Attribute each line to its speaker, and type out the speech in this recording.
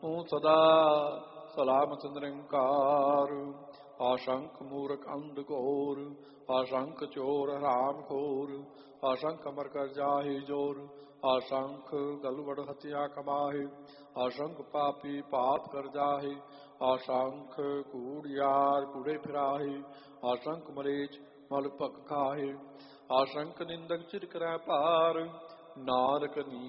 Speaker 1: ਤੂੰ ਸਦਾ ਸਲਾਮਤ ਨਿਰੰਕਾਰ। ਆਸ਼ੰਕ ਮੂਰਖ ਅੰਧ ਘੋਰ, ਆਸ਼ੰਕ ਚੋਰ ਹਰਾਮ ਖੋਰ, ਆਸ਼ੰਕ ਅਮਰ ਕਰ ਜਾਹਿ ਜੋਰ, ਆਸ਼ੰਕ ਗਲਵੜ ਹਤਿਆ ਕਮਾਹਿ, ਆਸ਼ੰਕ ਪਾਪੀ ਪਾਪ ਕਰ ਜਾਹਿ, ਆਸ਼ੰਕ ਕੂੜਿਆਰ ਕੂੜੇ ਫਿਰਾਹਿ, ਆਸ਼ੰਕ ਮਲੇਚ ਮਲ ਭਕ ਖਾਹਿ, ਆਸ਼ੰਕ ਨਿੰਦਕ ਚਿਰ ਕਰੈ ਭਾਰ, ਨਾਨਕ